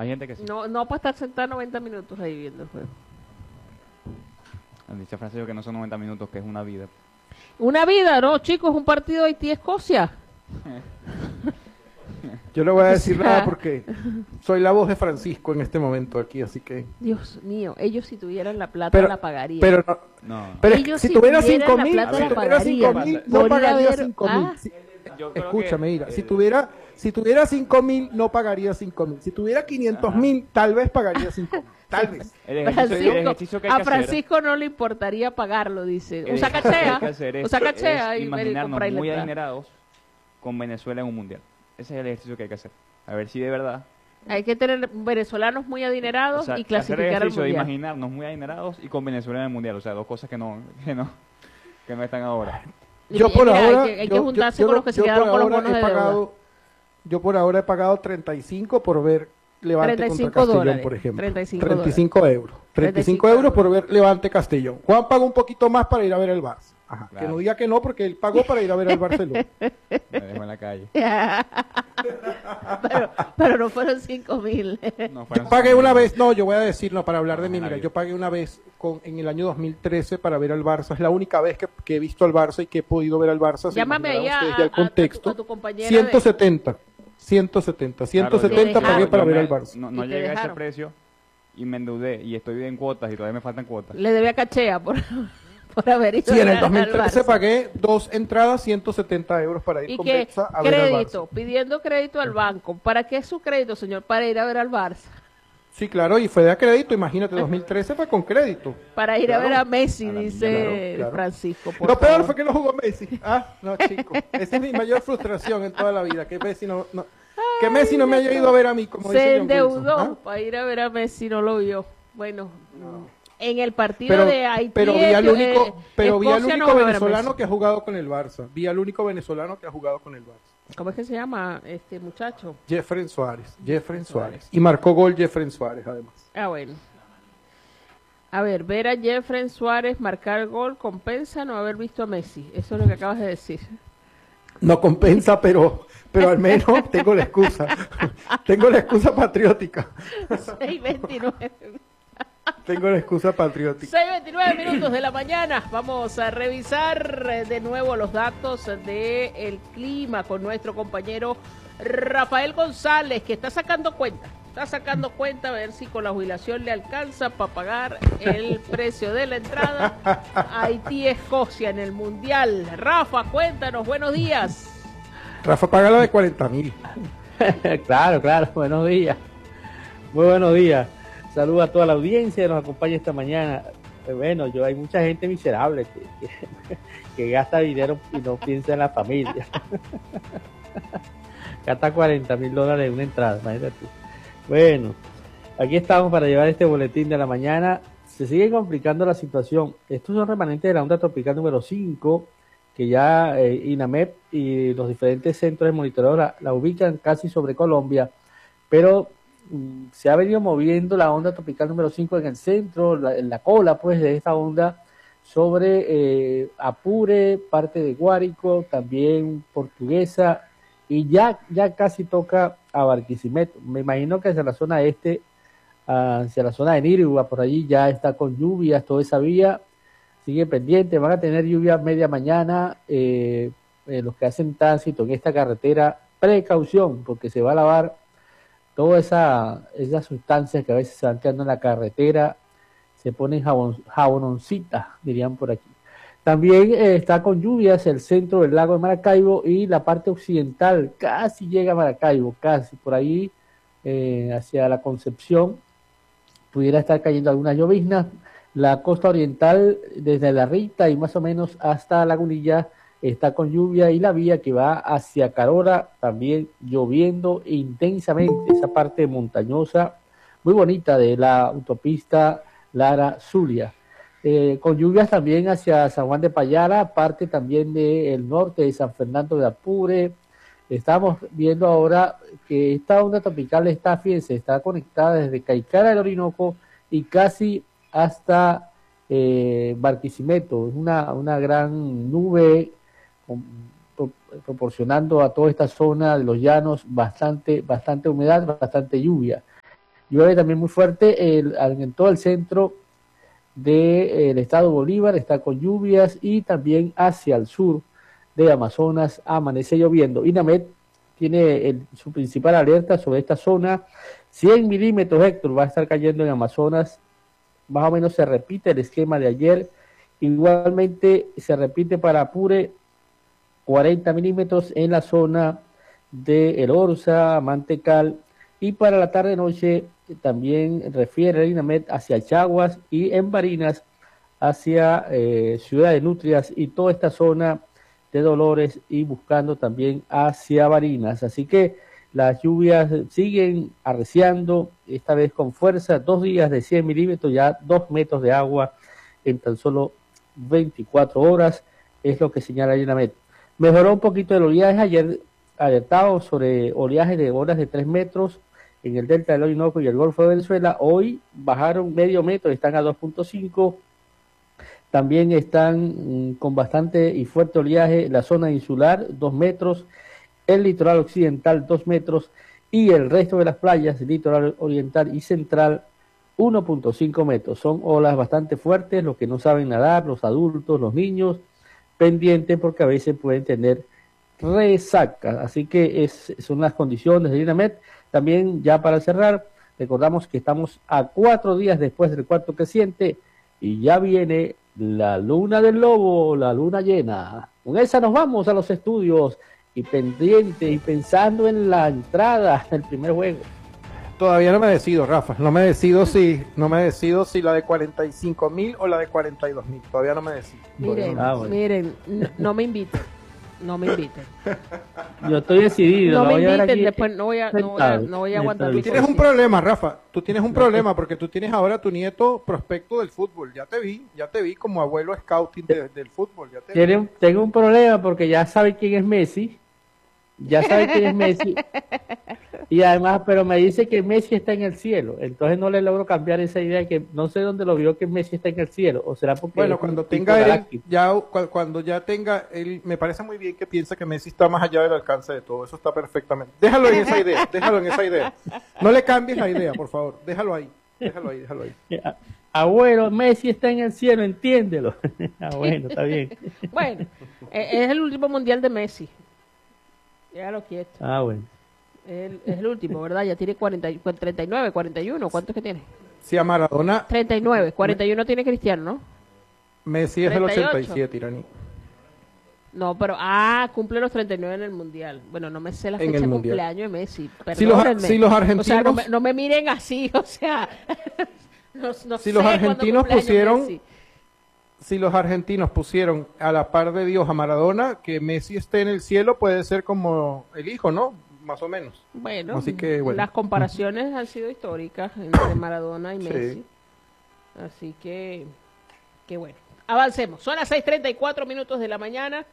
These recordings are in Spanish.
Hay gente que sí. No, no para estar sentado 90 minutos ahí viendo el juego. Dice Francisco que no son 90 minutos, que es una vida. Una vida, ¿no, chicos? Un partido Haití-Escocia. Yo no voy a decir O sea, nada porque soy la voz de Francisco en este momento aquí, así que... Dios mío, ellos si tuvieran la plata la pagarían. Pero, No. pero es que Ellos si si tuviera tuvieran 5.000, la plata si la tuviera pagarían. 5.000, Por no ir a pagaría ver- 5.000. Yo creo Escúchame, que, mira, si tuviera 5.000, no pagaría 5.000. Si tuviera 500.000, tal vez pagaría 5.000. Tal vez. el ejercicio Francisco, que hay a que hacer Francisco no le importaría pagarlo, dice. El Usa ejercicio que hay cachea, que hacer es- usa cachea es y imaginarnos comprar muy la entrada. adinerados con Venezuela en un mundial. Ese es el ejercicio que hay que hacer. A ver si de verdad. Hay que tener venezolanos muy adinerados O sea, y hacer el clasificar al ejercicio de mundial. imaginarnos muy adinerados y con Venezuela en el mundial. O sea, dos cosas que no están ahora. Yo Y por mira, ahora, hay que juntarse con los que se yo quedaron por con los ahora bonos he de deuda. pagado, yo por ahora he pagado 35 por ver Levante 35 contra Castellón, dólares, por ejemplo. 35 35 euros. 35 euros por ver Levante Castellón. Juan pagó un poquito más para ir a ver el Barça. Ajá. Claro. Que no diga que no, porque él pagó para ir a ver al Barcelona. Me dejó en la calle. pero no fueron 5.000. No, Yo fueron pagué 5.000. una vez, no, yo voy a decir, no, para hablar de mí, la mira, vida. yo pagué una vez en el año 2013 para ver al Barça. Es la única vez que he visto al Barça y que he podido ver al Barça. Se Llámame ahí imaginarán a, ustedes ya el contexto. a tu compañera. 170. 170 Te pagué para yo ver me- al Barça. No Y te llegué a ese dejaron. precio y me endeudé y estoy en cuotas y todavía me faltan cuotas. Le debía cachea por haber ido Sí, en el al 2013 Barça. pagué 2 entradas, 170 euros para ir Y con que Betsa a ver al crédito, Barça. pidiendo crédito al banco. ¿Para qué es su crédito, señor? Para ir a ver al Barça. Sí, claro, y fue de a crédito, imagínate, 2013 fue con crédito. Para ir Claro. a ver a Messi, A la dice mierda, claro. Francisco. por Lo peor favor. fue que no jugó Messi. Ah, no, chico. Esa es mi mayor frustración en toda la vida, que Messi que Messi no me haya ido a ver a mí, como Se dice John Wilson. endeudó ¿Ah? para ir a ver a Messi, no lo vio. Bueno, en el partido Pero, de Haití, pero vi al único, vi al Escocia no único va a ver a venezolano Messi. que ha jugado con el Barça. Vi al único venezolano que ha jugado con el Barça. ¿Cómo es que se llama este muchacho? Jeffrey Suárez. Y marcó gol Jeffrey Suárez, además. Ah, bueno. A ver a Jeffrey Suárez marcar gol compensa no haber visto a Messi. Eso es lo que acabas de decir. No compensa, pero al menos tengo la excusa. Tengo la excusa patriótica. 6:29. Tengo la excusa patriótica. 6:29 minutos de la mañana. Vamos a revisar de nuevo los datos del clima con nuestro compañero Rafael González, que está sacando cuenta. Está sacando cuenta a ver si con la jubilación le alcanza para pagar el precio de la entrada a Haití-Escocia en el Mundial. Rafa, cuéntanos, buenos días. Rafa paga la de 40.000. Claro, buenos días. Muy buenos días. Saludos a toda la audiencia que nos acompaña esta mañana. Bueno, hay mucha gente miserable que gasta dinero y no piensa en la familia. Gasta $40,000 en una entrada, imagínate. Bueno, aquí estamos para llevar este boletín de la mañana. Se sigue complicando la situación. Estos son remanentes de la onda tropical número 5, que ya INAMEP y los diferentes centros de monitoreo la ubican casi sobre Colombia, pero se ha venido moviendo la onda tropical número 5 en el centro, en la cola pues de esta onda sobre Apure, parte de Guárico, también Portuguesa, y ya casi toca a Barquisimeto. Me imagino que hacia la zona este, hacia la zona de Nirigua, por allí ya está con lluvias, toda esa vía sigue pendiente. Van a tener lluvia media mañana, los que hacen tránsito en esta carretera, precaución, porque se va a lavar todas esas sustancias que a veces se van quedando en la carretera, se ponen jabononcitas, dirían por aquí. También está con lluvias el centro del lago de Maracaibo y la parte occidental, casi llega a Maracaibo, casi por ahí hacia la Concepción, pudiera estar cayendo algunas lloviznas. La costa oriental, desde La Rita y más o menos hasta Lagunilla, está con lluvia, y la vía que va hacia Carora también lloviendo intensamente, esa parte montañosa muy bonita de la autopista Lara-Zulia. Con lluvias también hacia San Juan de Payara, parte también del norte de San Fernando de Apure. Estamos viendo ahora que esta onda tropical fíjense, está conectada desde Caicara del Orinoco y casi hasta Barquisimeto. Es una gran nube proporcionando a toda esta zona de los llanos bastante humedad, bastante lluvia. Llueve también muy fuerte en todo el centro del estado Bolívar, está con lluvias, y también hacia el sur de Amazonas amanece lloviendo. INAMED tiene su principal alerta sobre esta zona. 100 milímetros, Héctor, va a estar cayendo en Amazonas. Más o menos se repite el esquema de ayer. Igualmente se repite para Apure, 40 milímetros en la zona de El Orza, Mantecal, y para la tarde-noche también refiere el INAMED hacia Chaguas y en Barinas hacia Ciudad de Nutrias y toda esta zona de Dolores, y buscando también hacia Barinas. Así que las lluvias siguen arreciando, esta vez con fuerza. 2 días de 100 milímetros, ya 2 metros de agua en tan solo 24 horas, es lo que señala el INAMED. Mejoró un poquito el oleaje. Ayer alertado sobre oleaje de olas de 3 metros en el delta del Orinoco y el Golfo de Venezuela. Hoy bajaron medio metro, están a 2.5. También están con bastante y fuerte oleaje la zona insular, 2 metros, el litoral occidental, 2 metros, y el resto de las playas, el litoral oriental y central, 1.5 metros. Son olas bastante fuertes. Los que no saben nadar, los adultos, los niños, pendientes, porque a veces pueden tener resaca. Así que son las condiciones del INAMED. También, ya para cerrar, recordamos que estamos a 4 días después del cuarto creciente y ya viene la luna del lobo, la luna llena. Con esa nos vamos a los estudios y pendiente y pensando en la entrada del primer juego. Todavía no me decido, Rafa. No me decido si la de 45.000 o la de 42.000. Todavía no me decido. Miren, miren, no me inviten. No me inviten. Yo estoy decidido. No me voy a ver inviten, aquí después no voy a aguantar. Tú tienes un problema, Rafa. Tú tienes un problema porque tú tienes ahora a tu nieto prospecto del fútbol. Ya te vi como abuelo scouting del fútbol. Ya te vi. Tengo un problema porque ya sabe quién es Messi. Ya sabe quién es Messi. Y además, pero me dice que Messi está en el cielo. Entonces no le logro cambiar esa idea, que no sé dónde lo vio que Messi está en el cielo. O será porque... Bueno, cuando ya tenga él, me parece muy bien que piensa que Messi está más allá del alcance de todo. Eso está perfectamente. Déjalo en esa idea. No le cambies la idea, por favor. Déjalo ahí. Abuelo, Messi está en el cielo, entiéndelo. Bueno, está bien. Bueno, es el último mundial de Messi. Ya lo quieto. Bueno. Es el último, ¿verdad? Ya tiene 39, 41. ¿Cuántos que tiene? Sí, a Maradona. 39, 41 tiene Cristiano, ¿no? Messi es 38. el 87, Irani. No, pero cumple los 39 en el mundial. Bueno, no me sé la fecha de cumpleaños de Messi. Perdónenme. Si los argentinos, o sea, no me miren así, o sea, no si sé los argentinos Messi. Si los argentinos pusieron a la par de Dios a Maradona, que Messi esté en el cielo puede ser como el hijo, ¿no? Más o menos. Bueno, así que, las comparaciones han sido históricas entre Maradona y Messi. Sí. Así que bueno. Avancemos. Son las 6:34 minutos de la mañana.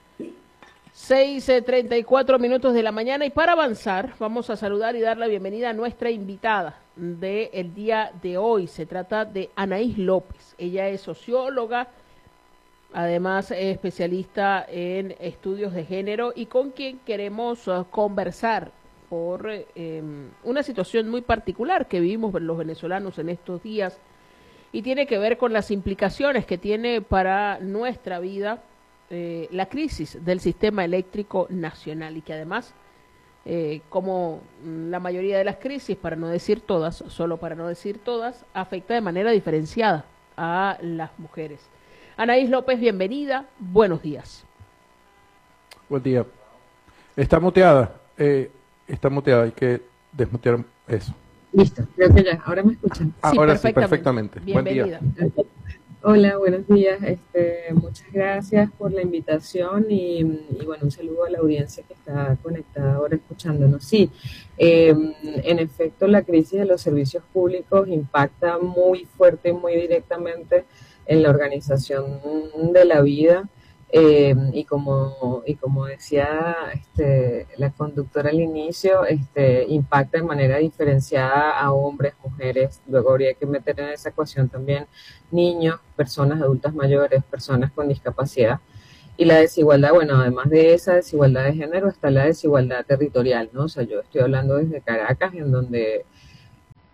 6:34 minutos de la mañana. Y para avanzar, vamos a saludar y dar la bienvenida a nuestra invitada del día de hoy. Se trata de Anaís López. Ella es socióloga, además es especialista en estudios de género, y con quien queremos conversar por una situación muy particular que vivimos los venezolanos en estos días, y tiene que ver con las implicaciones que tiene para nuestra vida la crisis del sistema eléctrico nacional, y que además, como la mayoría de las crisis, para no decir todas, solo para no decir todas, afecta de manera diferenciada a las mujeres. Anaís López, bienvenida, buenos días. Buen día. Está muteada, hay que desmutear eso. Listo, creo que ya, ahora me escuchan. Ahora sí, perfectamente. Bienvenida. Buen día. Hola, buenos días. Muchas gracias por la invitación y bueno, un saludo a la audiencia que está conectada ahora escuchándonos. Sí, en efecto, la crisis de los servicios públicos impacta muy fuerte y muy directamente en la organización de la vida, y como decía la conductora al inicio, impacta de manera diferenciada a hombres, mujeres. Luego habría que meter en esa ecuación también niños, personas adultas mayores, personas con discapacidad. Y la desigualdad, bueno, además de esa desigualdad de género, está la desigualdad territorial, ¿no? O sea, yo estoy hablando desde Caracas, en donde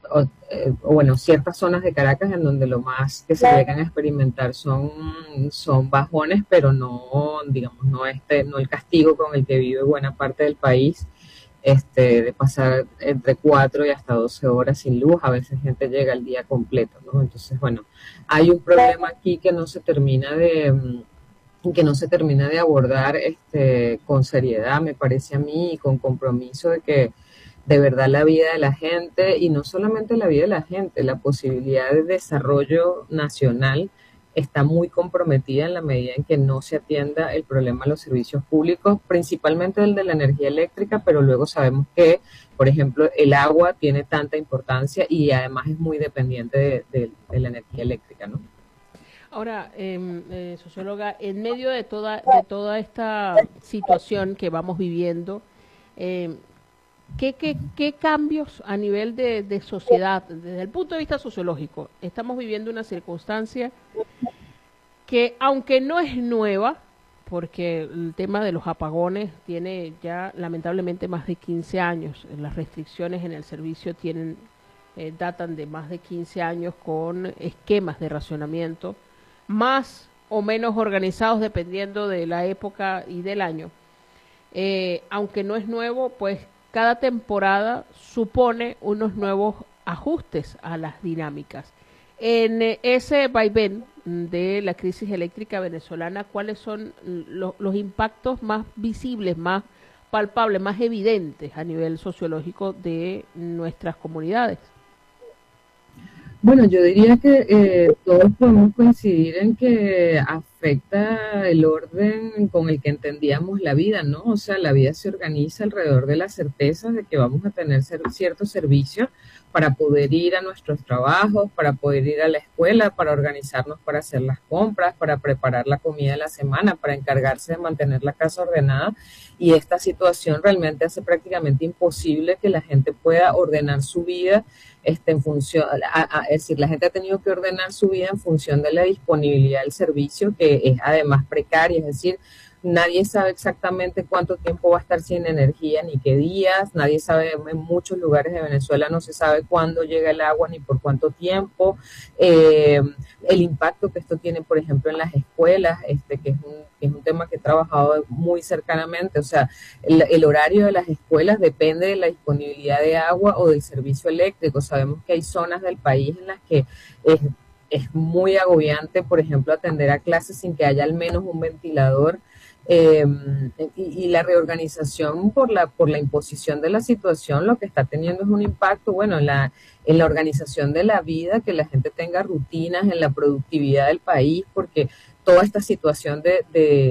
o bueno, ciertas zonas de Caracas en donde lo más que se llegan a experimentar son bajones, pero no, digamos, no el castigo con el que vive buena parte del país, de pasar entre 4 y hasta 12 horas sin luz. A veces gente llega el día completo, ¿no? Entonces, bueno, hay un problema aquí que no se termina de abordar con seriedad, me parece a mí, y con compromiso de que de verdad la vida de la gente, y no solamente la vida de la gente, la posibilidad de desarrollo nacional está muy comprometida en la medida en que no se atienda el problema de los servicios públicos, principalmente el de la energía eléctrica, pero luego sabemos que, por ejemplo, el agua tiene tanta importancia y además es muy dependiente de la energía eléctrica, ¿no? Ahora, socióloga, en medio de toda esta situación que vamos viviendo, ¿qué cambios a nivel de sociedad, desde el punto de vista sociológico? Estamos viviendo una circunstancia que, aunque no es nueva, porque el tema de los apagones tiene ya lamentablemente más de 15 años, las restricciones en el servicio datan de más de 15 años con esquemas de racionamiento, más o menos organizados dependiendo de la época y del año. Aunque no es nuevo, pues cada temporada supone unos nuevos ajustes a las dinámicas. En ese vaivén de la crisis eléctrica venezolana, ¿cuáles son los impactos más visibles, más palpables, más evidentes a nivel sociológico de nuestras comunidades? Bueno, yo diría que todos podemos coincidir en que afecta el orden con el que entendíamos la vida, ¿no? O sea, la vida se organiza alrededor de la certeza de que vamos a tener ciertos servicios para poder ir a nuestros trabajos, para poder ir a la escuela, para organizarnos para hacer las compras, para preparar la comida de la semana, para encargarse de mantener la casa ordenada. Y esta situación realmente hace prácticamente imposible que la gente pueda ordenar su vida en función, es decir, la gente ha tenido que ordenar su vida en función de la disponibilidad del servicio, que es además precaria, es decir, nadie sabe exactamente cuánto tiempo va a estar sin energía ni qué días, nadie sabe, en muchos lugares de Venezuela no se sabe cuándo llega el agua ni por cuánto tiempo, el impacto que esto tiene, por ejemplo, en las escuelas, que es un tema que he trabajado muy cercanamente, o sea, el horario de las escuelas depende de la disponibilidad de agua o del servicio eléctrico. Sabemos que hay zonas del país en las que es muy agobiante, por ejemplo, atender a clases sin que haya al menos un ventilador. Y la reorganización por la imposición de la situación lo que está teniendo es un impacto, bueno, en la organización de la vida, que la gente tenga rutinas, en la productividad del país, porque toda esta situación de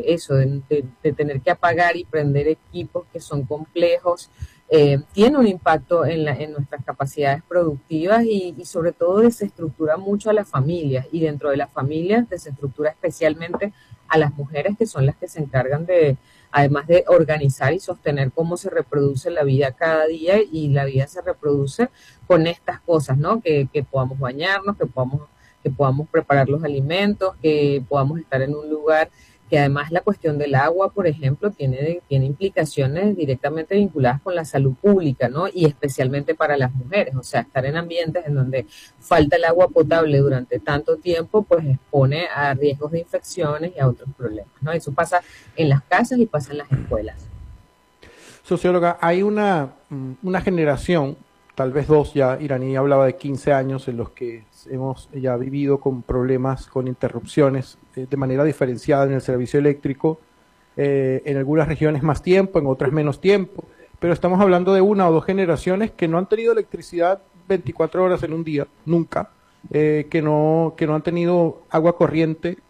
tener que apagar y prender equipos que son complejos, tiene un impacto en nuestras capacidades productivas y sobre todo desestructura mucho a las familias, y dentro de las familias desestructura especialmente a las mujeres, que son las que se encargan además de organizar y sostener cómo se reproduce la vida cada día, y la vida se reproduce con estas cosas, ¿no? Que podamos bañarnos, que podamos preparar los alimentos, que podamos estar en un lugar, que además la cuestión del agua, por ejemplo, tiene implicaciones directamente vinculadas con la salud pública, ¿no? Y especialmente para las mujeres, o sea, estar en ambientes en donde falta el agua potable durante tanto tiempo, pues expone a riesgos de infecciones y a otros problemas, ¿no? Eso pasa en las casas y pasa en las escuelas. Socióloga, hay una generación, tal vez dos ya, Iraní hablaba de 15 años en los que hemos ya vivido con problemas, con interrupciones de manera diferenciada en el servicio eléctrico, en algunas regiones más tiempo, en otras menos tiempo, pero estamos hablando de una o dos generaciones que no han tenido electricidad 24 horas en un día, nunca, que no han tenido agua corriente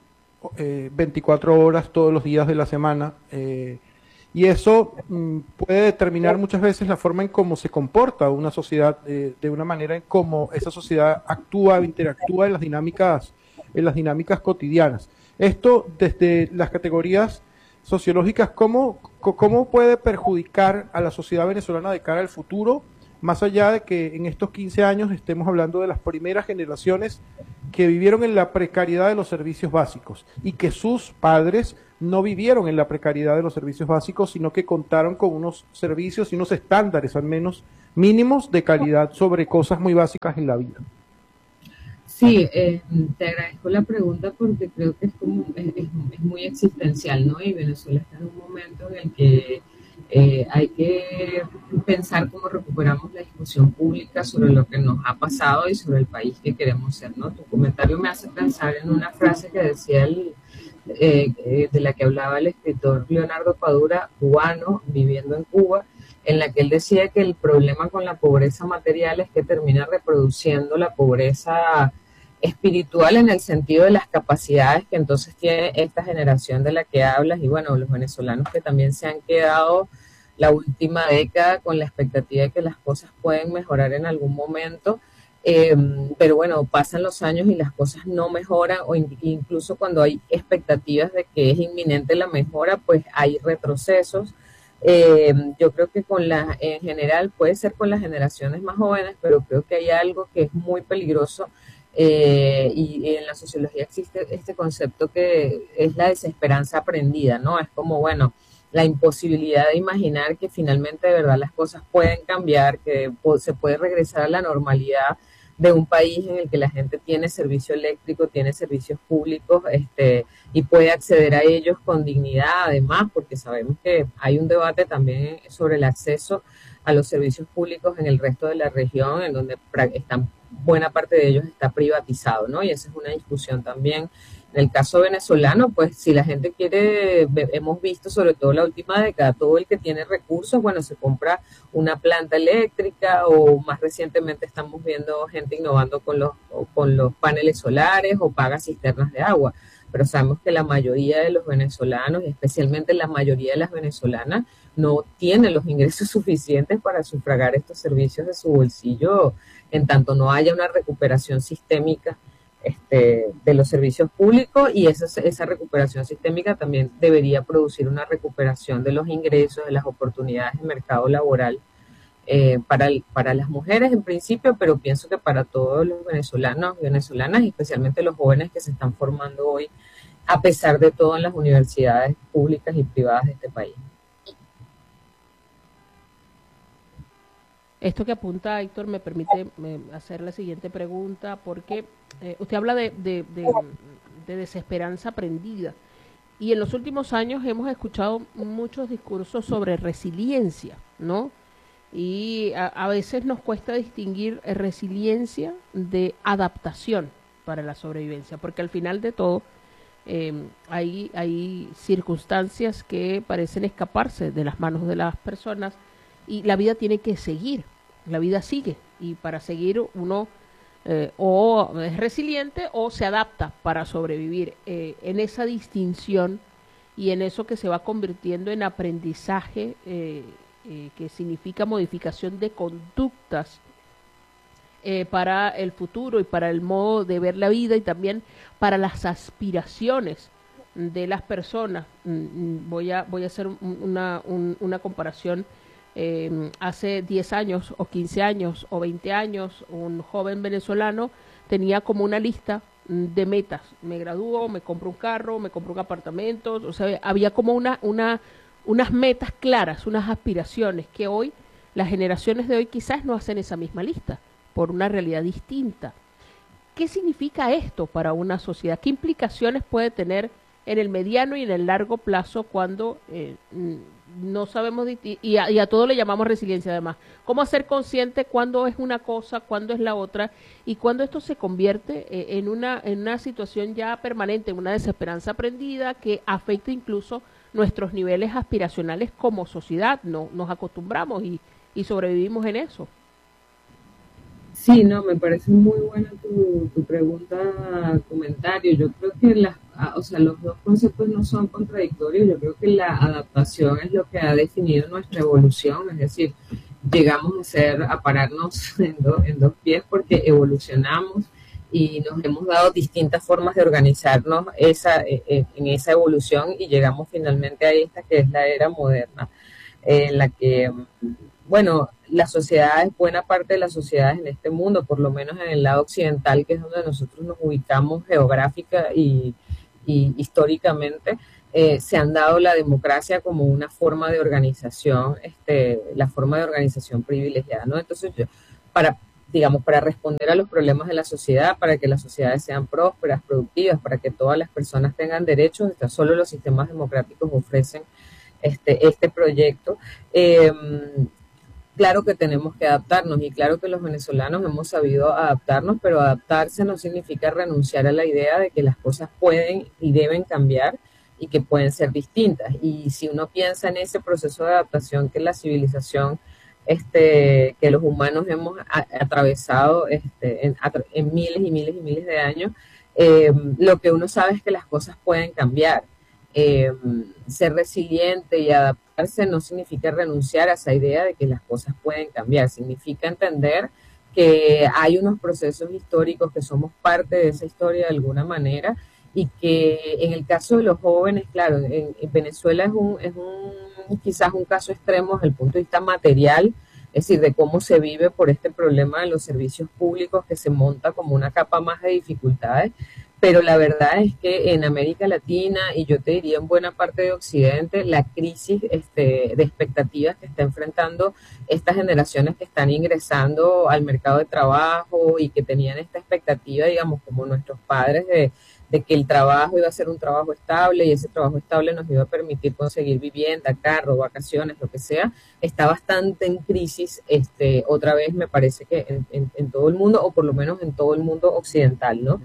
24 horas todos los días de la semana, y eso puede determinar muchas veces la forma en cómo se comporta una sociedad, de una manera en cómo esa sociedad actúa, interactúa en las dinámicas cotidianas. Esto desde las categorías sociológicas, ¿cómo puede perjudicar a la sociedad venezolana de cara al futuro, más allá de que en estos 15 años estemos hablando de las primeras generaciones que vivieron en la precariedad de los servicios básicos y que sus padres no vivieron en la precariedad de los servicios básicos, sino que contaron con unos servicios y unos estándares al menos mínimos de calidad sobre cosas muy básicas en la vida. Sí, te agradezco la pregunta porque creo que es muy existencial, ¿no? Y Venezuela está en un momento en el que hay que pensar cómo recuperamos la discusión pública sobre lo que nos ha pasado y sobre el país que queremos ser, ¿no? Tu comentario me hace pensar en una frase que decía de la que hablaba el escritor Leonardo Padura, cubano, viviendo en Cuba, en la que él decía que el problema con la pobreza material es que termina reproduciendo la pobreza espiritual en el sentido de las capacidades que entonces tiene esta generación de la que hablas y bueno, los venezolanos que también se han quedado la última década con la expectativa de que las cosas pueden mejorar en algún momento, pero bueno, pasan los años y las cosas no mejoran o incluso cuando hay expectativas de que es inminente la mejora, pues hay retrocesos. Yo creo que en general puede ser con las generaciones más jóvenes, pero creo que hay algo que es muy peligroso y en la sociología existe este concepto que es la desesperanza aprendida, ¿no? Es como, bueno, la imposibilidad de imaginar que finalmente de verdad las cosas pueden cambiar, que se puede regresar a la normalidad de un país en el que la gente tiene servicio eléctrico, tiene servicios públicos, y puede acceder a ellos con dignidad, además, porque sabemos que hay un debate también sobre el acceso a los servicios públicos en el resto de la región, en donde buena parte de ellos está privatizado, ¿no? Y esa es una discusión también. En el caso venezolano, pues si la gente quiere, hemos visto sobre todo la última década, todo el que tiene recursos, bueno, se compra una planta eléctrica o más recientemente estamos viendo gente innovando con los paneles solares o paga cisternas de agua. Pero sabemos que la mayoría de los venezolanos, y especialmente la mayoría de las venezolanas, no tienen los ingresos suficientes para sufragar estos servicios de su bolsillo, en tanto no haya una recuperación sistémica de los servicios públicos, y esa recuperación sistémica también debería producir una recuperación de los ingresos, de las oportunidades de mercado laboral para las mujeres en principio, pero pienso que para todos los venezolanos y venezolanas, y especialmente los jóvenes que se están formando hoy, a pesar de todo en las universidades públicas y privadas de este país. Esto que apunta Héctor me permite hacer la siguiente pregunta, porque usted habla de desesperanza aprendida, y en los últimos años hemos escuchado muchos discursos sobre resiliencia, ¿no? Y a veces nos cuesta distinguir resiliencia de adaptación para la sobrevivencia, porque al final de todo hay circunstancias que parecen escaparse de las manos de las personas, y la vida tiene que seguir, la vida sigue, y para seguir uno o es resiliente o se adapta para sobrevivir. En esa distinción y en eso que se va convirtiendo en aprendizaje, que significa modificación de conductas para el futuro y para el modo de ver la vida y también para las aspiraciones de las personas. Voy a hacer una comparación. Hace 10 años o 15 años o 20 años, un joven venezolano tenía como una lista de metas: me gradúo, me compro un carro, me compro un apartamento. O sea, había como unas metas claras, unas aspiraciones que hoy, las generaciones de hoy quizás no hacen esa misma lista, por una realidad distinta. ¿Qué significa esto para una sociedad? ¿Qué implicaciones puede tener en el mediano y en el largo plazo cuando no sabemos y a todo le llamamos resiliencia? Además, ¿cómo hacer consciente cuándo es una cosa, cuándo es la otra, y cuándo esto se convierte en una situación ya permanente, en una desesperanza aprendida que afecta incluso nuestros niveles aspiracionales como sociedad? No nos acostumbramos y sobrevivimos en eso. Sí, no, me parece muy buena tu pregunta, comentario. Yo creo que los dos conceptos no son contradictorios. Yo creo que la adaptación es lo que ha definido nuestra evolución, es decir, llegamos a pararnos en dos pies porque evolucionamos y nos hemos dado distintas formas de organizarnos en esa evolución, y llegamos finalmente a esta que es la era moderna, en la que, bueno, las sociedades, buena parte de las sociedades en este mundo, por lo menos en el lado occidental, que es donde nosotros nos ubicamos geográfica y históricamente, se han dado la democracia como una forma de organización, la forma de organización privilegiada, ¿no? Entonces, para responder a los problemas de la sociedad, para que las sociedades sean prósperas, productivas, para que todas las personas tengan derechos, solo los sistemas democráticos ofrecen este proyecto. Claro que tenemos que adaptarnos y claro que los venezolanos hemos sabido adaptarnos, pero adaptarse no significa renunciar a la idea de que las cosas pueden y deben cambiar y que pueden ser distintas. Y si uno piensa en ese proceso de adaptación que la civilización, que los humanos hemos atravesado en miles y miles y miles de años, lo que uno sabe es que las cosas pueden cambiar. Ser resiliente y adaptarse no significa renunciar a esa idea de que las cosas pueden cambiar, significa entender que hay unos procesos históricos que somos parte de esa historia de alguna manera y que en el caso de los jóvenes, claro, en Venezuela es quizás un caso extremo desde el punto de vista material, es decir, de cómo se vive por este problema de los servicios públicos que se monta como una capa más de dificultades, pero la verdad es que en América Latina y yo te diría en buena parte de Occidente, la crisis de expectativas que está enfrentando estas generaciones que están ingresando al mercado de trabajo y que tenían esta expectativa, digamos, como nuestros padres de que el trabajo iba a ser un trabajo estable y ese trabajo estable nos iba a permitir conseguir vivienda, carro, vacaciones, lo que sea, está bastante en crisis, otra vez me parece que en todo el mundo, o por lo menos en todo el mundo occidental, ¿no?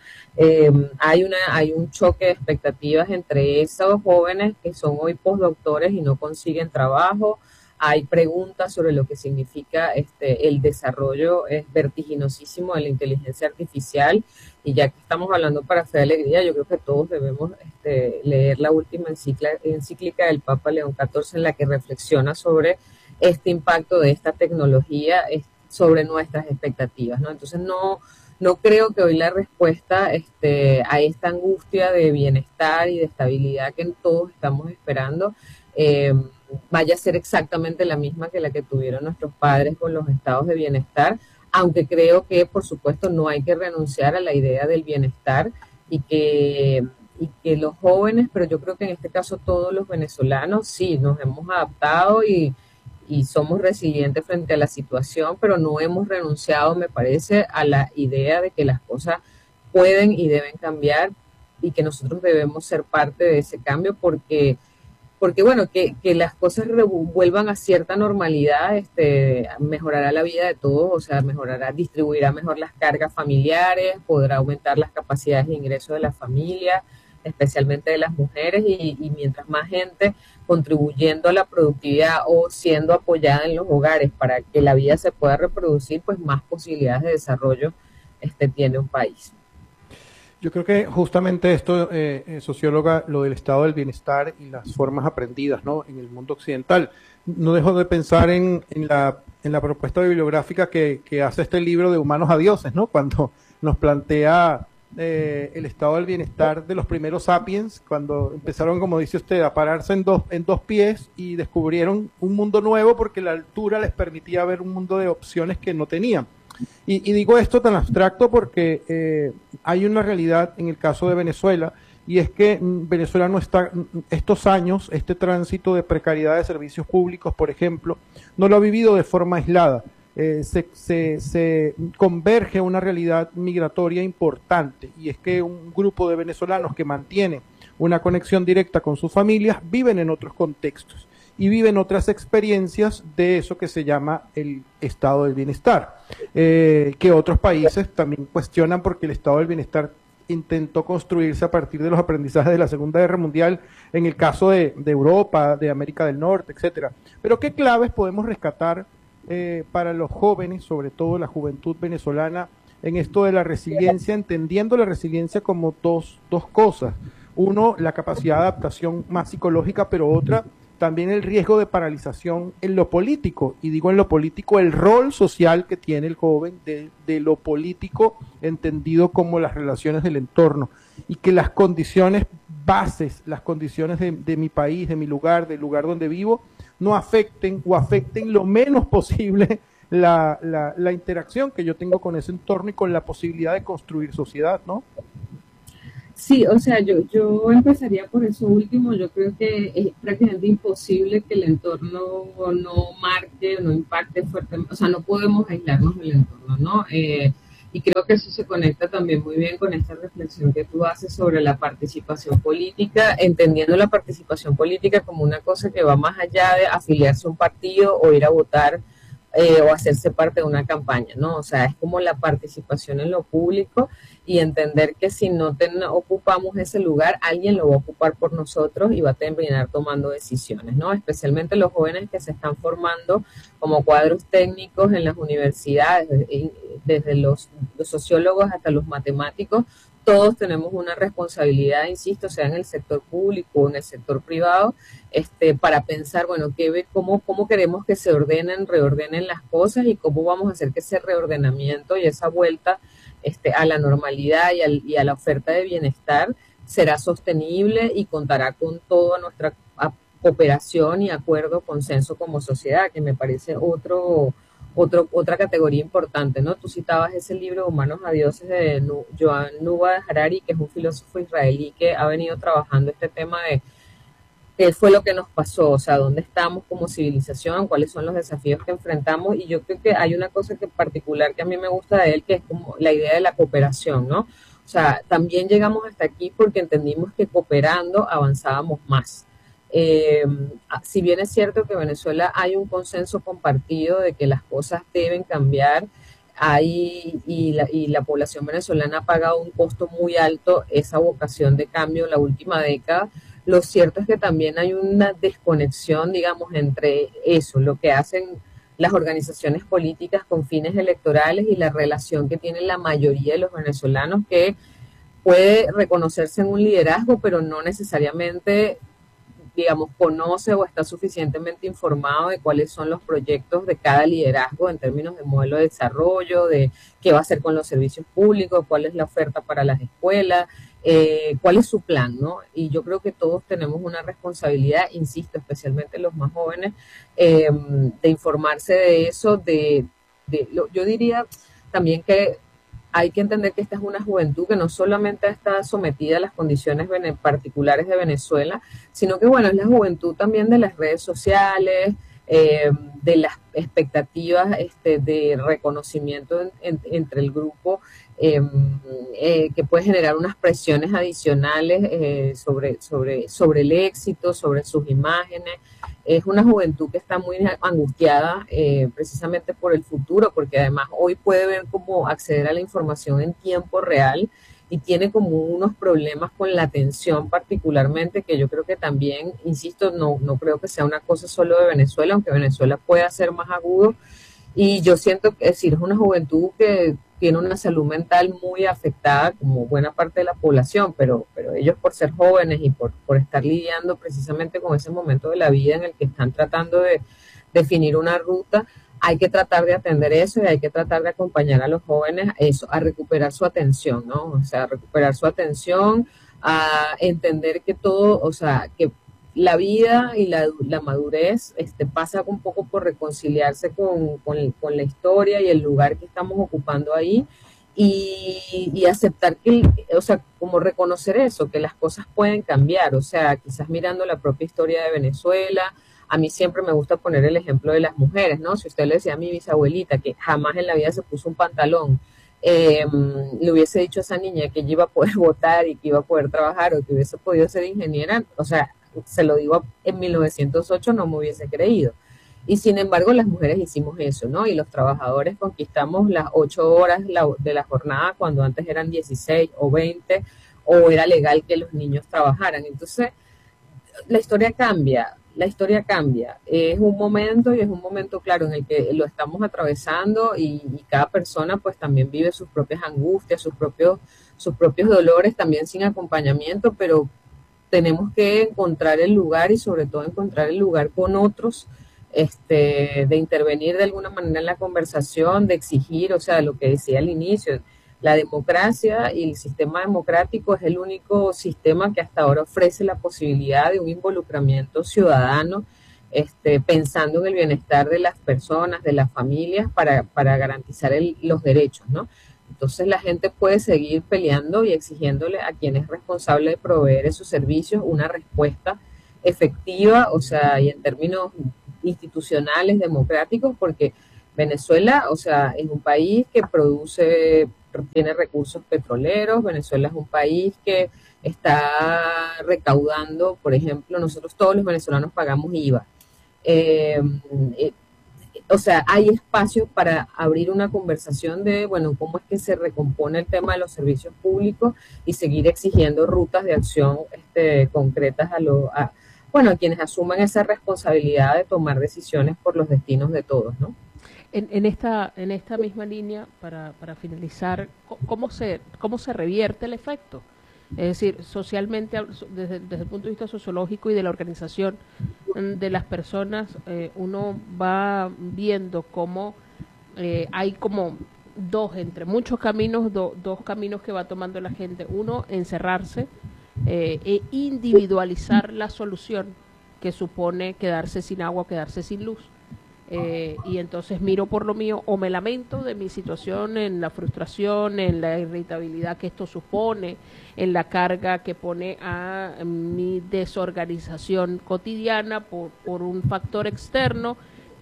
Hay un choque de expectativas entre esos jóvenes que son hoy postdoctores y no consiguen trabajo. Hay preguntas sobre lo que significa el desarrollo vertiginosísimo de la inteligencia artificial, y ya que estamos hablando para Fe de Alegría, yo creo que todos debemos leer la última encíclica del Papa León XIV en la que reflexiona sobre este impacto de esta tecnología sobre nuestras expectativas, ¿no? Entonces no creo que hoy la respuesta a esta angustia de bienestar y de estabilidad que todos estamos esperando vaya a ser exactamente la misma que la que tuvieron nuestros padres con los estados de bienestar, aunque creo que, por supuesto, no hay que renunciar a la idea del bienestar y que los jóvenes, pero yo creo que en este caso todos los venezolanos, sí, nos hemos adaptado y somos resilientes frente a la situación, pero no hemos renunciado, me parece, a la idea de que las cosas pueden y deben cambiar y que nosotros debemos ser parte de ese cambio porque bueno, que las cosas vuelvan a cierta normalidad, mejorará la vida de todos, o sea, distribuirá mejor las cargas familiares, podrá aumentar las capacidades de ingreso de las familias, especialmente de las mujeres, y mientras más gente contribuyendo a la productividad o siendo apoyada en los hogares para que la vida se pueda reproducir, pues más posibilidades de desarrollo tiene un país. Yo creo que justamente esto, socióloga, lo del estado del bienestar y las formas aprendidas, ¿no?, en el mundo occidental. No dejo de pensar en la propuesta bibliográfica que hace este libro de Humanos a Dioses, ¿no?, cuando nos plantea el estado del bienestar de los primeros sapiens, cuando empezaron, como dice usted, a pararse en dos pies y descubrieron un mundo nuevo porque la altura les permitía ver un mundo de opciones que no tenían. Y digo esto tan abstracto porque hay una realidad en el caso de Venezuela, y es que Venezuela no está, estos años, este tránsito de precariedad de servicios públicos, por ejemplo, no lo ha vivido de forma aislada. Se converge una realidad migratoria importante, y es que un grupo de venezolanos que mantienen una conexión directa con sus familias viven en otros contextos y viven otras experiencias de eso que se llama el estado del bienestar, que otros países también cuestionan porque el estado del bienestar intentó construirse a partir de los aprendizajes de la Segunda Guerra Mundial, en el caso de Europa, de América del Norte, etcétera. Pero ¿qué claves podemos rescatar para los jóvenes, sobre todo la juventud venezolana, en esto de la resiliencia, entendiendo la resiliencia como dos cosas? Uno, la capacidad de adaptación más psicológica, pero otra, también el riesgo de paralización en lo político, y digo en lo político, el rol social que tiene el joven de lo político entendido como las relaciones del entorno, y que las condiciones bases, las condiciones de mi país, de mi lugar, del lugar donde vivo, no afecten o afecten lo menos posible la interacción que yo tengo con ese entorno y con la posibilidad de construir sociedad, ¿no? Sí, o sea, yo empezaría por eso último. Yo creo que es prácticamente imposible que el entorno no marque, no impacte fuertemente. O sea, no podemos aislarnos del entorno, ¿no? Y creo que eso se conecta también muy bien con esta reflexión que tú haces sobre la participación política, entendiendo la participación política como una cosa que va más allá de afiliarse a un partido o ir a votar o hacerse parte de una campaña, ¿no? O sea, es como la participación en lo público y entender que si no ocupamos ese lugar, alguien lo va a ocupar por nosotros y va a terminar tomando decisiones, ¿no? Especialmente los jóvenes que se están formando como cuadros técnicos en las universidades, desde los sociólogos hasta los matemáticos, todos tenemos una responsabilidad, insisto, sea en el sector público o en el sector privado, para pensar, bueno, cómo queremos que se reordenen las cosas y cómo vamos a hacer que ese reordenamiento y esa vuelta a la normalidad y a la oferta de bienestar será sostenible y contará con toda nuestra cooperación y acuerdo, consenso como sociedad, que me parece otra categoría importante, ¿no? Tú citabas ese libro, Humanos a Dioses, de Joan Yuval Harari, que es un filósofo israelí que ha venido trabajando este tema de qué fue lo que nos pasó, o sea, dónde estamos como civilización, cuáles son los desafíos que enfrentamos, y yo creo que hay una cosa que en particular que a mí me gusta de él, que es como la idea de la cooperación, ¿no? O sea, también llegamos hasta aquí porque entendimos que cooperando avanzábamos más. Si bien es cierto que en Venezuela hay un consenso compartido de que las cosas deben cambiar, y la población venezolana ha pagado un costo muy alto esa vocación de cambio en la última década, lo cierto es que también hay una desconexión, digamos, entre eso, lo que hacen las organizaciones políticas con fines electorales y la relación que tiene la mayoría de los venezolanos, que puede reconocerse en un liderazgo, pero no necesariamente, digamos, conoce o está suficientemente informado de cuáles son los proyectos de cada liderazgo en términos de modelo de desarrollo, de qué va a hacer con los servicios públicos, cuál es la oferta para las escuelas, cuál es su plan, ¿no? Y yo creo que todos tenemos una responsabilidad, insisto, especialmente los más jóvenes, de informarse de eso, yo diría también que hay que entender que esta es una juventud que no solamente está sometida a las condiciones particulares de Venezuela, sino que, bueno, es la juventud también de las redes sociales, de las expectativas de reconocimiento entre el grupo, que puede generar unas presiones adicionales sobre el éxito, sobre sus imágenes. Es una juventud que está muy angustiada precisamente por el futuro, porque además hoy puede ver cómo acceder a la información en tiempo real y tiene como unos problemas con la atención particularmente, que yo creo que también, insisto, no creo que sea una cosa solo de Venezuela, aunque Venezuela pueda ser más agudo. Y yo siento que, es decir, es una juventud que tiene una salud mental muy afectada, como buena parte de la población, pero ellos, por ser jóvenes y por estar lidiando precisamente con ese momento de la vida en el que están tratando de definir una ruta, hay que tratar de atender eso y hay que tratar de acompañar a los jóvenes a recuperar su atención, ¿no? O sea, a recuperar su atención, a entender que todo, o sea, que la vida y la madurez pasa un poco por reconciliarse con la historia y el lugar que estamos ocupando ahí, y aceptar o sea, como reconocer eso, que las cosas pueden cambiar. O sea, quizás mirando la propia historia de Venezuela, a mí siempre me gusta poner el ejemplo de las mujeres, ¿no? Si usted le decía a mi bisabuelita que jamás en la vida se puso un pantalón, le hubiese dicho a esa niña que ella iba a poder votar y que iba a poder trabajar o que hubiese podido ser ingeniera, o sea, se lo digo, en 1908 no me hubiese creído. Y sin embargo, las mujeres hicimos eso, ¿no? Y los trabajadores conquistamos las 8 horas de la jornada cuando antes eran 16 o 20, o era legal que los niños trabajaran. Entonces, la historia cambia. Es un momento, y es un momento, claro, en el que lo estamos atravesando, y cada persona pues también vive sus propias angustias, sus propios dolores, también sin acompañamiento, pero tenemos que encontrar el lugar, y sobre todo encontrar el lugar con otros, de intervenir de alguna manera en la conversación, de exigir, o sea, lo que decía al inicio, la democracia y el sistema democrático es el único sistema que hasta ahora ofrece la posibilidad de un involucramiento ciudadano, pensando en el bienestar de las personas, de las familias, para garantizar los derechos, ¿no? Entonces la gente puede seguir peleando y exigiéndole a quien es responsable de proveer esos servicios una respuesta efectiva, o sea, y en términos institucionales, democráticos, porque Venezuela, o sea, es un país que tiene recursos petroleros. Venezuela es un país que está recaudando, por ejemplo, nosotros todos los venezolanos pagamos IVA. Eh, o sea, hay espacios para abrir una conversación de, bueno, cómo es que se recompone el tema de los servicios públicos y seguir exigiendo rutas de acción concretas a quienes asuman esa responsabilidad de tomar decisiones por los destinos de todos, ¿no? En esta misma línea, para finalizar, ¿cómo se revierte el efecto? Es decir, socialmente, desde el punto de vista sociológico y de la organización de las personas, uno va viendo cómo hay como entre muchos caminos, dos caminos que va tomando la gente. Uno, encerrarse e individualizar la solución, que supone quedarse sin agua, quedarse sin luz. Y entonces miro por lo mío o me lamento de mi situación, en la frustración, en la irritabilidad que esto supone, en la carga que pone a mi desorganización cotidiana por un factor externo,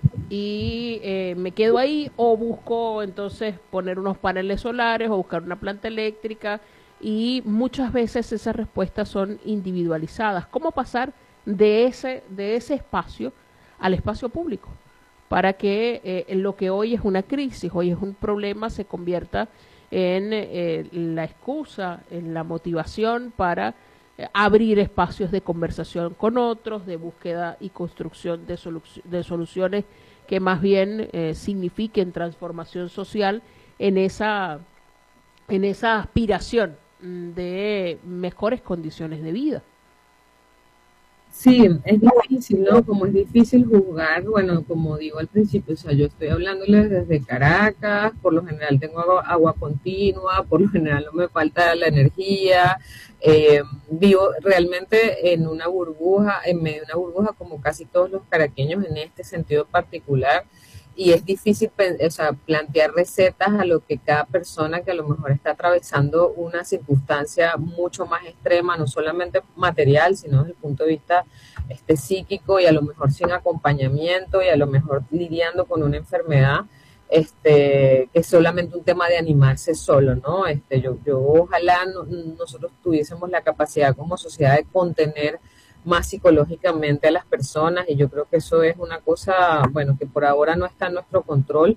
y me quedo ahí, o busco entonces poner unos paneles solares o buscar una planta eléctrica, y muchas veces esas respuestas son individualizadas. ¿Cómo pasar de ese espacio al espacio público, para que lo que hoy es una crisis, hoy es un problema, se convierta en la excusa, en la motivación para abrir espacios de conversación con otros, de búsqueda y construcción de soluciones que más bien signifiquen transformación social en esa aspiración de mejores condiciones de vida? Sí, es difícil, ¿no? Como es difícil juzgar, bueno, como digo al principio, o sea, yo estoy hablándoles desde Caracas, por lo general tengo agua continua, por lo general no me falta la energía, vivo realmente en una burbuja, en medio de una burbuja como casi todos los caraqueños en este sentido particular, y es difícil, o sea, plantear recetas a lo que cada persona que a lo mejor está atravesando una circunstancia mucho más extrema, no solamente material, sino desde el punto de vista psíquico, y a lo mejor sin acompañamiento, y a lo mejor lidiando con una enfermedad, que es solamente un tema de animarse solo, ¿no? Yo ojalá nosotros tuviésemos la capacidad como sociedad de contener más psicológicamente a las personas, y yo creo que eso es una cosa, bueno, que por ahora no está en nuestro control.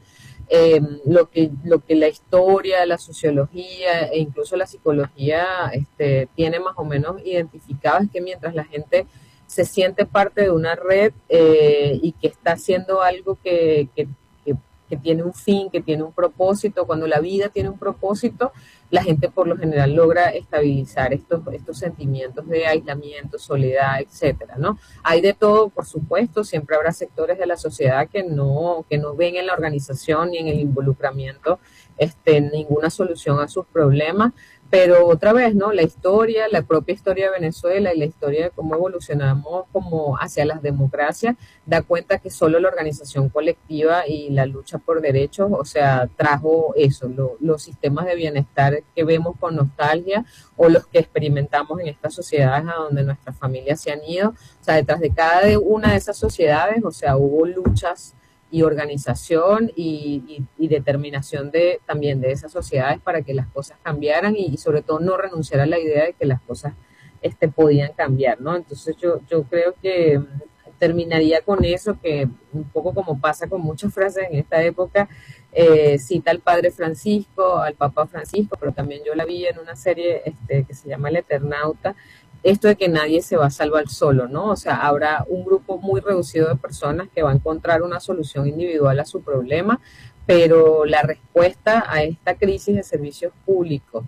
Lo que la historia, la sociología e incluso la psicología tiene más o menos identificado es que mientras la gente se siente parte de una red y que está haciendo algo que tiene un fin, que tiene un propósito, cuando la vida tiene un propósito, la gente por lo general logra estabilizar estos sentimientos de aislamiento, soledad, etcétera, ¿no? Hay de todo, por supuesto, siempre habrá sectores de la sociedad que no ven en la organización ni en el involucramiento ninguna solución a sus problemas, pero otra vez, ¿no? La propia historia de Venezuela y la historia de cómo evolucionamos como hacia las democracias, da cuenta que solo la organización colectiva y la lucha por derechos, o sea, trajo eso, los sistemas de bienestar que vemos con nostalgia, o los que experimentamos en estas sociedades a donde nuestras familias se han ido. O sea, detrás de cada una de esas sociedades, o sea, hubo luchas y organización y determinación también de esas sociedades para que las cosas cambiaran, y sobre todo no renunciar a la idea de que las cosas podían cambiar, ¿no? Entonces yo creo que terminaría con eso, que un poco como pasa con muchas frases en esta época, cita al Padre Francisco, al Papa Francisco, pero también yo la vi en una serie que se llama El Eternauta, esto de que nadie se va a salvar solo, ¿no? O sea, habrá un grupo muy reducido de personas que va a encontrar una solución individual a su problema, pero la respuesta a esta crisis de servicios públicos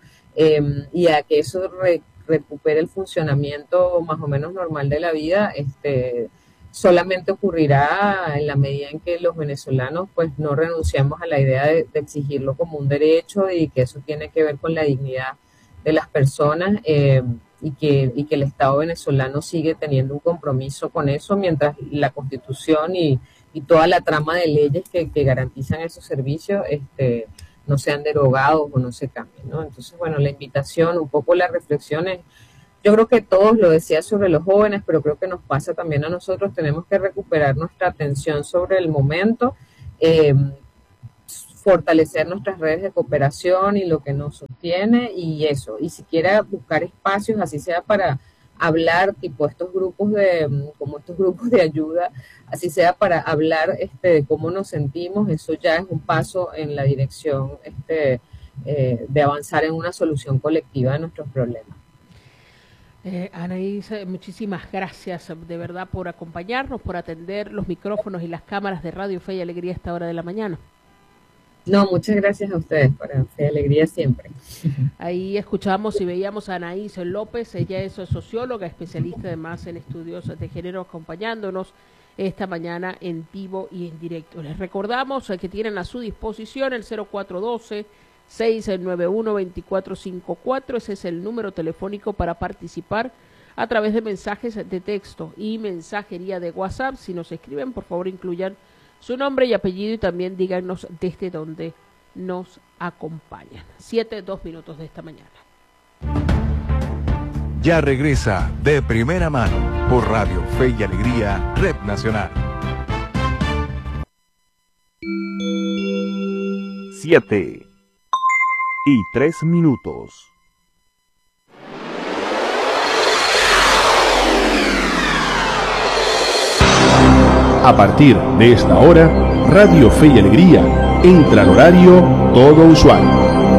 y a que eso recupere el funcionamiento más o menos normal de la vida, solamente ocurrirá en la medida en que los venezolanos pues no renunciamos a la idea de exigirlo como un derecho, y que eso tiene que ver con la dignidad de las personas, y que el Estado venezolano sigue teniendo un compromiso con eso, mientras la Constitución y toda la trama de leyes que garantizan esos servicios no sean derogados o no se cambien, ¿no? Entonces, bueno, la invitación, un poco las reflexiones, yo creo que todos lo decía sobre los jóvenes, pero creo que nos pasa también a nosotros, tenemos que recuperar nuestra atención sobre el momento, fortalecer nuestras redes de cooperación y lo que nos sostiene y eso, y siquiera buscar espacios, así sea para hablar, tipo estos grupos como estos grupos de ayuda, así sea para hablar de cómo nos sentimos, eso ya es un paso en la dirección de avanzar en una solución colectiva de nuestros problemas. Anaís, muchísimas gracias de verdad por acompañarnos, por atender los micrófonos y las cámaras de Radio Fe y Alegría a esta hora de la mañana. No, muchas gracias a ustedes, para Fe y Alegría siempre. Ahí escuchamos y veíamos a Anaís López, ella es socióloga, especialista además en estudios de género, acompañándonos esta mañana en vivo y en directo. Les recordamos que tienen a su disposición el 0412-691-2454, ese es el número telefónico para participar a través de mensajes de texto y mensajería de WhatsApp. Si nos escriben, por favor incluyan su nombre y apellido y también díganos desde dónde nos acompañan. 7:02 de esta mañana. Ya regresa De Primera Mano por Radio Fe y Alegría, Red Nacional. 7:03. A partir de esta hora, Radio Fe y Alegría entra al horario todo usuario.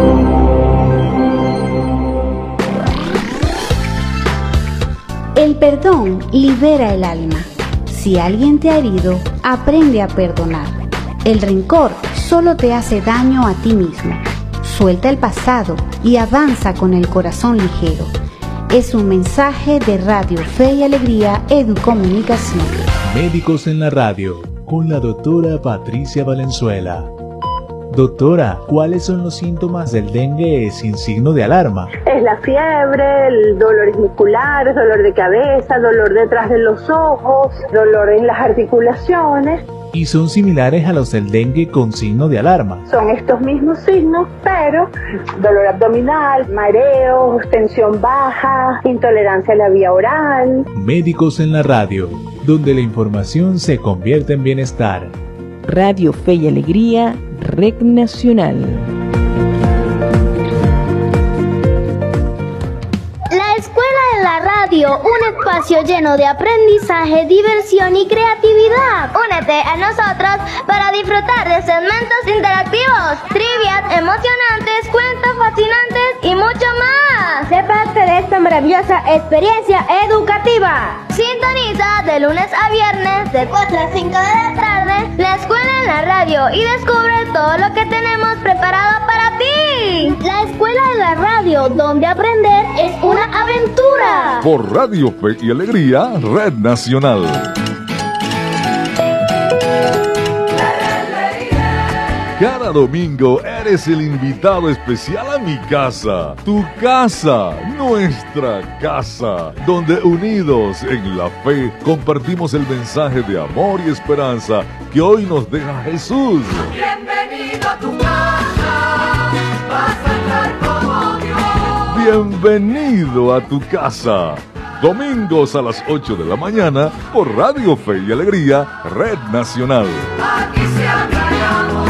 El perdón libera el alma. Si alguien te ha herido, aprende a perdonar. El rencor solo te hace daño a ti mismo. Suelta el pasado y avanza con el corazón ligero. Es un mensaje de Radio Fe y Alegría Educomunicación. Médicos en la radio, con la doctora Patricia Valenzuela. Doctora, ¿cuáles son los síntomas del dengue sin signo de alarma? Es la fiebre, el dolores musculares, dolor de cabeza, dolor detrás de los ojos, dolor en las articulaciones. ¿Y son similares a los del dengue con signo de alarma? Son estos mismos signos, pero dolor abdominal, mareos, tensión baja, intolerancia a la vía oral. Médicos en la radio, donde la información se convierte en bienestar. Radio Fe y Alegría, Red Nacional. La escuela en la radio, un espacio lleno de aprendizaje, diversión y creatividad. Únete a nosotros para disfrutar de segmentos interactivos, trivias emocionantes, cuentos fascinantes y mucho más. Sé parte de esta maravillosa experiencia educativa. Sintoniza de lunes a viernes de 4 a 5 de la tarde la escuela en la radio y descubre todo lo que tenemos preparado para ti. La escuela en la radio, donde aprender es una aventura. Por Radio Fe y Alegría, Red Nacional. Cada domingo eres el invitado especial a mi casa, tu casa, nuestra casa, donde unidos en la fe compartimos el mensaje de amor y esperanza que hoy nos deja Jesús. Bienvenido a tu casa, vas a estar como Dios. Bienvenido a tu casa. Domingos a las 8 de la mañana por Radio Fe y Alegría, Red Nacional. Aquí se habla de amor.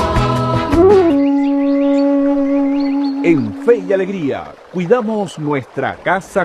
En Fe y Alegría, cuidamos nuestra casa